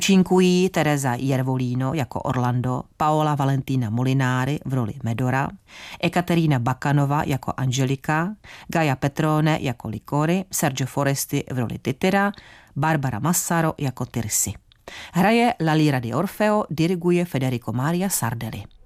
Účinkují Teresa Jervolino jako Orlando, Paola Valentina Molinari v roli Medora, Ekaterina Bakanova jako Angelika, Gaia Petrone jako Licory, Sergio Foresti v roli Titira, Barbara Massaro jako Tirsi. Hraje La Lira di Orfeo, diriguje Federico Maria Sardelli.